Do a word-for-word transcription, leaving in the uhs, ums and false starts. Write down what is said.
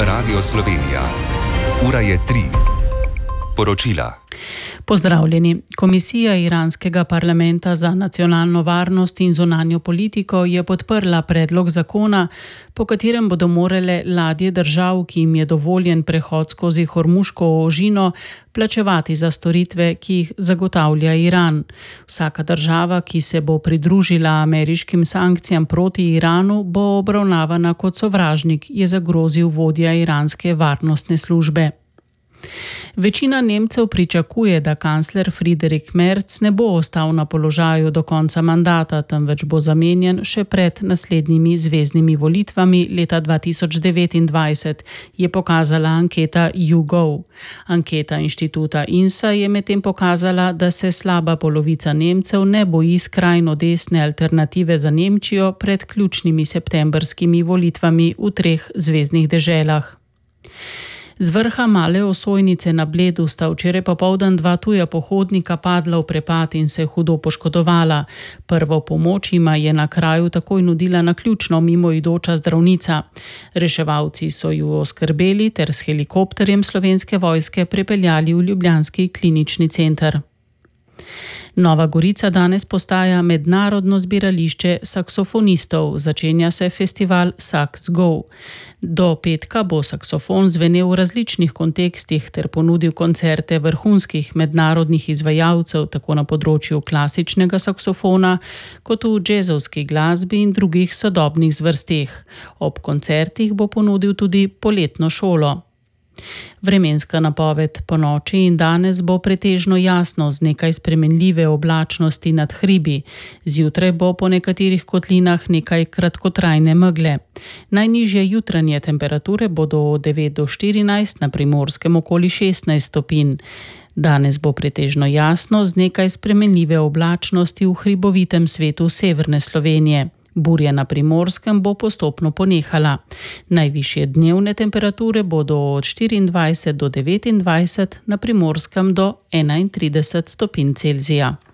Radio Slovenija. Ura je tri. Poročila. Pozdravljeni. Komisija iranskega parlamenta za nacionalno varnost in zunanjo politiko je podprla predlog zakona, po katerem bodo morale ladje držav, ki jim je dovoljen prehod skozi Hormuško ožino, plačevati za storitve, ki jih zagotavlja Iran. Vsaka država, ki se bo pridružila ameriškim sankcijam proti Iranu, bo obravnavana kot sovražnik, je zagrozil vodja iranske varnostne službe. Večina Nemcev pričakuje, da kancler Friedrich Merz ne bo ostal na položaju do konca mandata, temveč bo zamenjan še pred naslednjimi zveznimi volitvami leta dva tisoč devetindvajset, je pokazala anketa YouGov. Anketa inštituta I N S A je medtem pokazala, da se slaba polovica Nemcev ne boji skrajno desne alternative za Nemčijo pred ključnimi septembrskimi volitvami v treh zveznih deželah. Z vrha male osojnice na Bledu sta včeraj popoldan dva tuja pohodnika padla v prepad in se hudo poškodovala. Prvo pomoč jima je na kraju takoj nudila naključno mimoidoča zdravnica. Reševalci so ju oskrbeli ter s helikopterjem Slovenske vojske prepeljali v ljubljanski klinični center. Nova Gorica danes postaja mednarodno zbirališče saksofonistov. Začenja se festival Sax Go. Do petka bo saksofon zvenel v različnih kontekstih ter ponudil koncerte vrhunskih mednarodnih izvajalcev tako na področju klasičnega saksofona kot v džezovski glasbi in drugih sodobnih zvrsteh. Ob koncertih bo ponudil tudi poletno šolo. Vremenska napoved: ponoči in danes bo pretežno jasno z nekaj spremenljive oblačnosti nad hribi. Zjutraj bo po nekaterih kotlinah nekaj kratkotrajne megle. Najnižje jutranje temperature bodo od devet do štirinajst, na Primorskem okoli šestnajst stopinj. Danes bo pretežno jasno z nekaj spremenljive oblačnosti v hribovitem svetu severne Slovenije. Burja na Primorskem bo postopno ponehala. Najvišje dnevne temperature bodo od štiriindvajset do devetindvajset, na Primorskem do enaintrideset stopinj Celzija.